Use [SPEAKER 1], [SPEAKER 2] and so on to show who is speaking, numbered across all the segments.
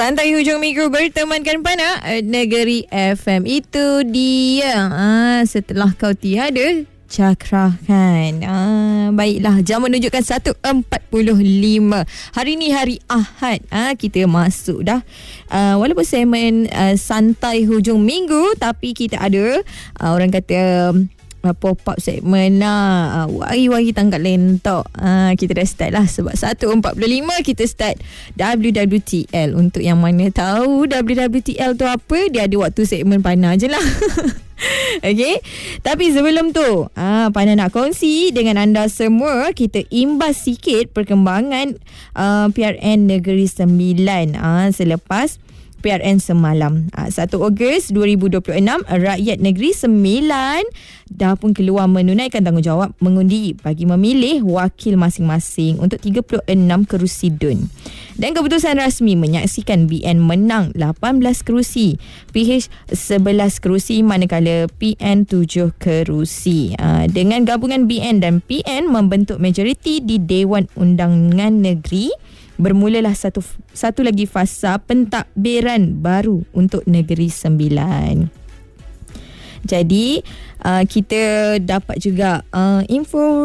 [SPEAKER 1] Santai hujung minggu bertemankan Pana Negeri FM. Itu dia. Setelah kau tiada, cakrakan. Baiklah, jam menunjukkan 1.45. Hari ni hari Ahad. Kita masuk dah. Walaupun segmen santai hujung minggu, tapi kita ada orang kata pop-up segmen lah. Wari-wari tangkap lentok. Kita dah start lah. Sebab 1.45 kita start WWTL. Untuk yang mana tahu WWTL tu apa, dia ada waktu segmen Pana je lah. Okay. Tapi sebelum tu Pana nak kongsi dengan anda semua, kita imbas sikit perkembangan PRN Negeri Sembilan selepas PRN semalam. 1 Ogos 2026, rakyat Negeri Sembilan dah pun keluar menunaikan tanggungjawab mengundi bagi memilih wakil masing-masing untuk 36 kerusi DUN. Dan keputusan rasmi menyaksikan BN menang 18 kerusi, PH 11 kerusi, manakala PN 7 kerusi. Dengan gabungan BN dan PN membentuk majoriti di Dewan Undangan Negeri, bermulalah satu lagi fasa pentadbiran baru untuk Negeri Sembilan. Jadi kita dapat juga info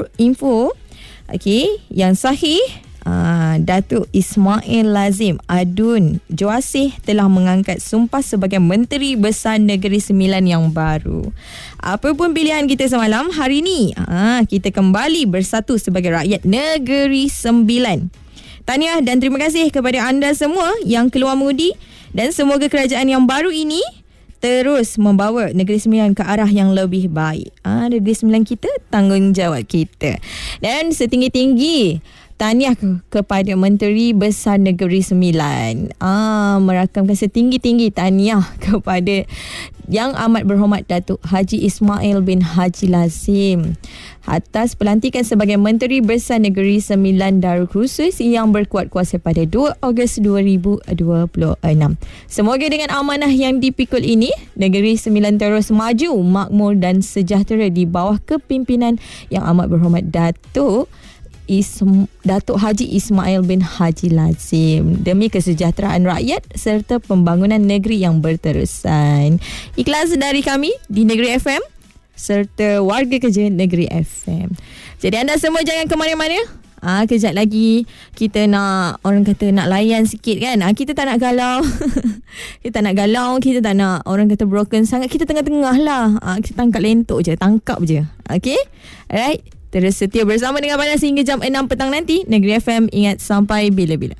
[SPEAKER 1] yang sahih. Datuk Ismail Lazim Adun Joasih telah mengangkat sumpah sebagai Menteri Besar Negeri Sembilan yang baru. Apapun pilihan kita semalam, hari ni kita kembali bersatu sebagai rakyat Negeri Sembilan. Tahniah dan terima kasih kepada anda semua yang keluar mengundi, dan semoga kerajaan yang baru ini terus membawa Negeri Sembilan ke arah yang lebih baik. Negeri Sembilan kita, tanggungjawab kita. Dan setinggi-tinggi tahniah kepada Menteri Besar Negeri Sembilan. Merakamkan setinggi-tinggi tahniah kepada Yang Amat Berhormat Datuk Haji Ismail bin Haji Lazim atas pelantikan sebagai Menteri Besar Negeri Sembilan Darul Khusus yang berkuat kuasa pada 2 Ogos 2026. Semoga dengan amanah yang dipikul ini, Negeri Sembilan terus maju, makmur dan sejahtera di bawah kepimpinan Yang Amat Berhormat Datuk Haji Ismail bin Haji Lazim, demi kesejahteraan rakyat serta pembangunan negeri yang berterusan. Ikhlas dari kami di Negeri FM serta warga kerja Negeri FM. Jadi anda semua jangan ke mana-mana. Kejap lagi kita nak, orang kata nak layan sikit kan. Kita tak nak galau. Kita tak nak galau, kita tak nak orang kata broken sangat. Kita tengah-tengah lah. Kita tangkap lentok je, tangkap je. Okay? Alright. Terus setia bersama dengan Pana sehingga jam 6 petang nanti. Negeri FM, ingat sampai bila-bila.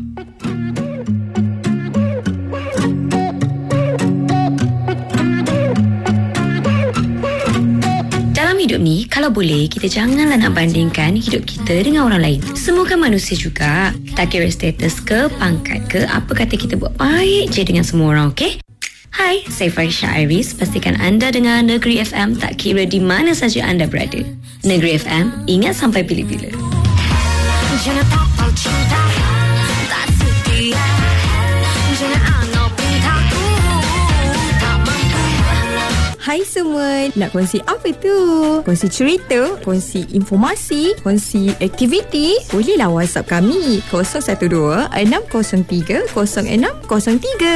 [SPEAKER 2] Dalam hidup ni, kalau boleh, kita janganlah nak bandingkan hidup kita dengan orang lain. Semua kan manusia juga. Tak kira status ke, pangkat ke, apa kata, kita buat baik je dengan semua orang, okey? Hai, saya Farisha Iris. Pastikan anda dengar Negeri FM tak kira di mana saja anda berada. Negeri FM, ingat sampai bila-bila. Jangan tapau cinta, tak setia. Jangan anggap pintaku tak mampu.
[SPEAKER 1] Hai semua, nak kongsi apa tu? Kongsi cerita, kongsi informasi, kongsi aktiviti? Bolehlah WhatsApp kami 012 603 0603.